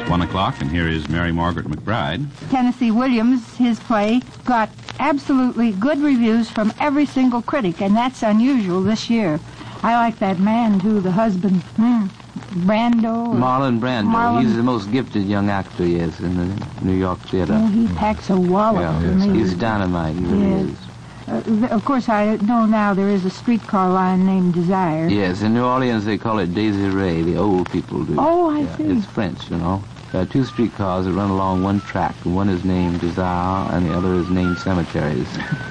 It's 1 o'clock, and here is Mary Margaret McBride. Tennessee Williams, his play, got absolutely good reviews from every single critic, and that's unusual this year. I like that man, too, the husband, Brando. Marlon Brando. He's the most gifted young actor, yes, in the New York theater. Oh, he packs a wallop. Yeah, he's dynamite, he really is. Of course, I know now there is a streetcar line named Desire. Yes, in New Orleans they call it Désiré, the old people do. Oh, I see. It's French, you know. There are two streetcars that run along one track, and one is named Desire, and the other is named Cemeteries.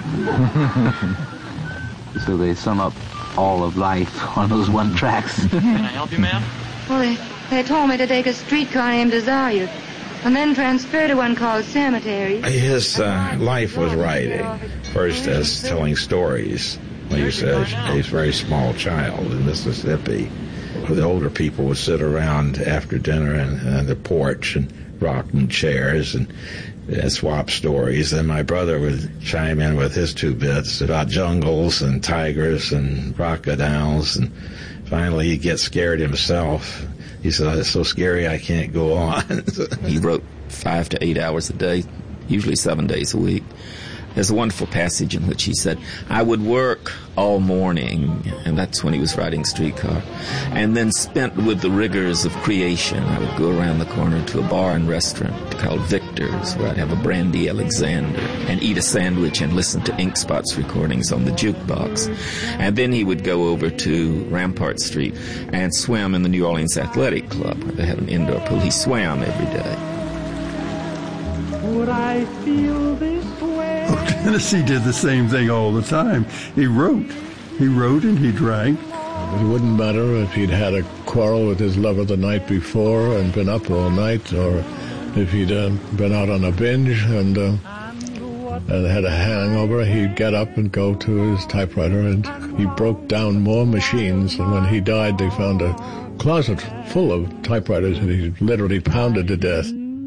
So they sum up all of life on those one tracks. Can I help you, ma'am? Well, they told me to take a streetcar named Desire, and then transfer to one called Cemetery. His life was writing, first as telling stories. When he was a very small child in Mississippi, the older people would sit around after dinner on the porch and rocking chairs and swap stories. And my brother would chime in with his two bits about jungles and tigers and crocodiles. And finally he'd get scared himself. He said, "It's so scary I can't go on." He wrote 5 to 8 hours a day, usually 7 days a week. There's a wonderful passage in which he said, "I would work all morning," and that's when he was writing Streetcar, "and then spent with the rigors of creation. I would go around the corner to a bar and restaurant called Victor's, where I'd have a brandy Alexander and eat a sandwich and listen to Ink Spot's recordings on the jukebox. And then he would go over to Rampart Street and swim in the New Orleans Athletic Club, where they had an indoor pool. He swam every day." Would I feel this way? Oh, Tennessee did the same thing all the time. He wrote and he drank. It wouldn't matter if he'd had a quarrel with his lover the night before and been up all night, or if he'd been out on a binge and had a hangover. He'd get up and go to his typewriter, and he broke down more machines. And when he died, they found a closet full of typewriters, and he literally pounded to death.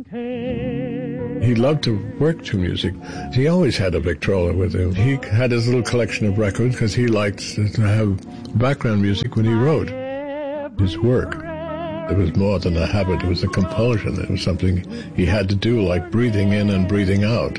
He loved to work to music. He always had a Victrola with him. He had his little collection of records because he liked to have background music when he wrote his work. It was more than a habit. It was a compulsion. It was something he had to do, like breathing in and breathing out.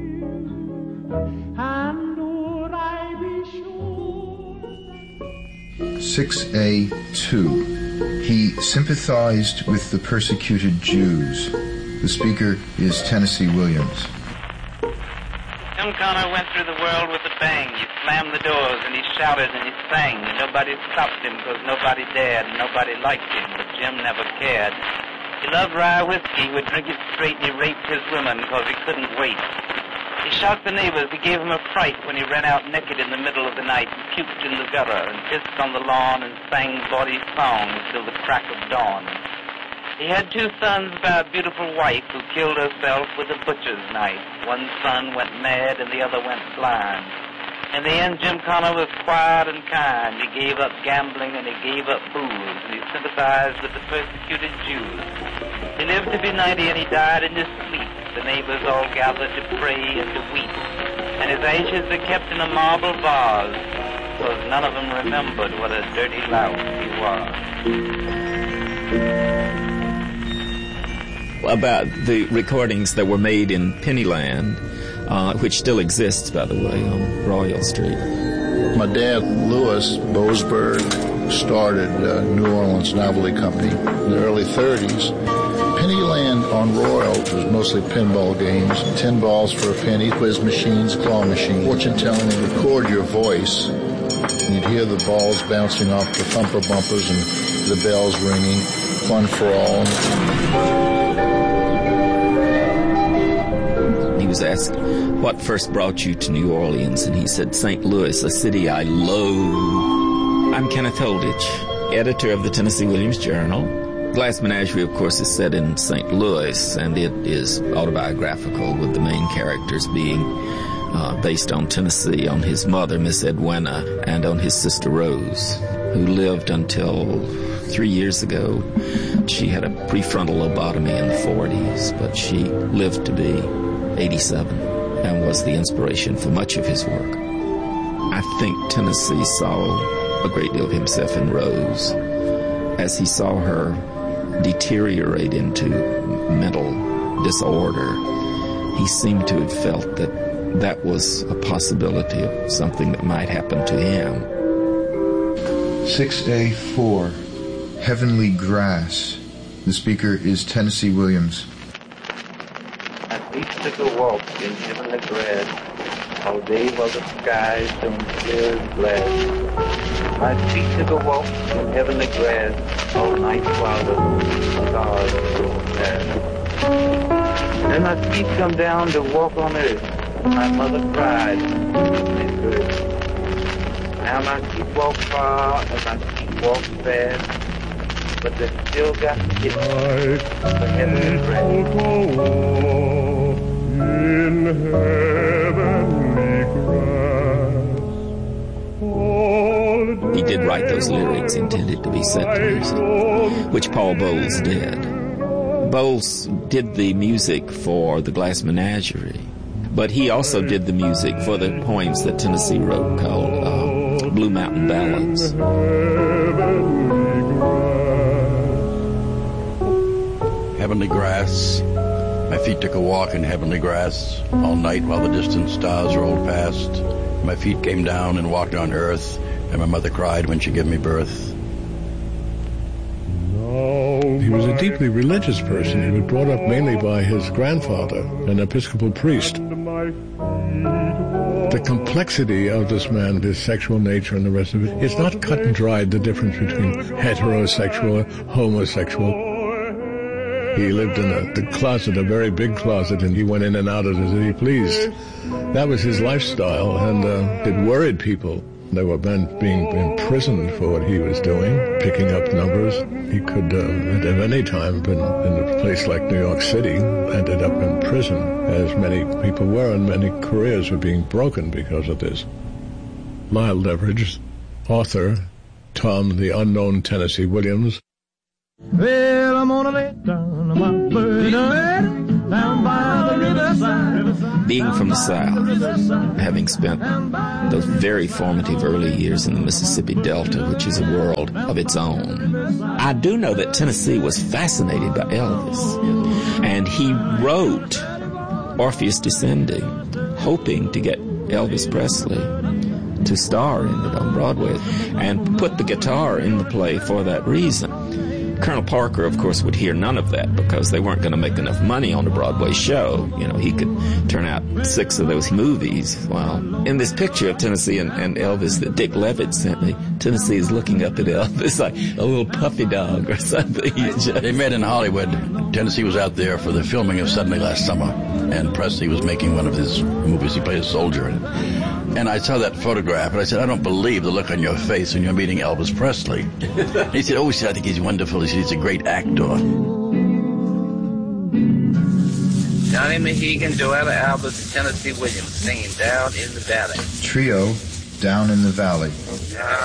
6A2. He sympathized with the persecuted Jews. The speaker is Tennessee Williams. Jim Connor went through the world with a bang. He slammed the doors and he shouted and he sang. And nobody stopped him because nobody dared and nobody liked him, but Jim never cared. He loved rye whiskey. He would drink it straight, and he raped his women because he couldn't wait. He shocked the neighbors. He gave them a fright when he ran out naked in the middle of the night and puked in the gutter and pissed on the lawn and sang bawdy songs till the crack of dawn. He had 2 sons by a beautiful wife who killed herself with a butcher's knife. One son went mad and the other went blind. In the end, Jim Connor was quiet and kind. He gave up gambling and he gave up booze, and he sympathized with the persecuted Jews. He lived to be 90 and he died in his sleep. The neighbors all gathered to pray and to weep. And his ashes are kept in a marble vase, because none of them remembered what a dirty lout he was. About the recordings that were made in Pennyland, which still exists, by the way, on Royal Street. My dad, Louis Boasberg, started New Orleans Novelty Company in the early 30s. Pennyland on Royal was mostly pinball games, 10 balls for a penny, quiz machines, claw machines, fortune telling, and record your voice. And you'd hear the balls bouncing off the thumper bumpers and the bells ringing, fun for all. He was asked, "What first brought you to New Orleans?" And he said, "St. Louis, a city I loathe." I'm Kenneth Holditch, editor of the Tennessee Williams Journal. Glass Menagerie, of course, is set in St. Louis, and it is autobiographical, with the main characters being based on Tennessee, on his mother, Miss Edwina, and on his sister Rose, who lived until 3 years ago. She had a prefrontal lobotomy in the 40s, but she lived to be 87 and was the inspiration for much of his work. I think Tennessee saw a great deal of himself in Rose, as he saw her deteriorate into mental disorder, he seemed to have felt that was a possibility of something that might happen to him. 6A4, Heavenly Grass. The speaker is Tennessee Williams. My feet took a walk in heavenly grass, all day while the skies shone clear and black. My feet took a walk in heavenly grass, all night while the stars shone past. Then my feet come down to walk on earth. My mother cried and hurt. Now my feet walk far and my feet walk fast, but they still got to get the heavenly grass. In heavenly grass. He did write those lyrics intended to be set to music, which Paul Bowles did. Bowles did the music for The Glass Menagerie, but he also did the music for the poems that Tennessee wrote called Blue Mountain Ballads. Heavenly grass. My feet took a walk in heavenly grass all night while the distant stars rolled past. My feet came down and walked on earth, and my mother cried when she gave me birth. He was a deeply religious person. He was brought up mainly by his grandfather, an Episcopal priest. The complexity of this man, his sexual nature and the rest of it, it's not cut and dried, the difference between heterosexual and homosexual. He lived in the closet, a very big closet, and he went in and out of it as he pleased. That was his lifestyle, and it worried people. There were men being imprisoned for what he was doing, picking up numbers. He could, at any time, been in a place like New York City, ended up in prison, as many people were, and many careers were being broken because of this. Lyle Leveridge, author, Tom the Unknown Tennessee Williams. Well, I'm gonna lay down my burden down by the riverside. Being from the South, having spent those very formative early years in the Mississippi Delta, which is a world of its own, I do know that Tennessee was fascinated by Elvis. And he wrote Orpheus Descending, hoping to get Elvis Presley to star in it on Broadway, and put the guitar in the play for that reason. Colonel Parker, of course, would hear none of that because they weren't going to make enough money on a Broadway show. You know, he could turn out 6 of those movies. Well, in this picture of Tennessee and Elvis that Dick Levitt sent me, Tennessee is looking up at Elvis like a little puppy dog or something. They met in Hollywood. Tennessee was out there for the filming of Suddenly Last Summer, and Presley was making one of his movies. He played a soldier in it. And I saw that photograph, and I said, I don't believe the look on your face when you're meeting Elvis Presley. And he said, I think he's wonderful. He said, he's a great actor. Johnny Mahegan, Joella Albert, Tennessee Williams singing Down in the Valley. Trio, Down in the Valley. Down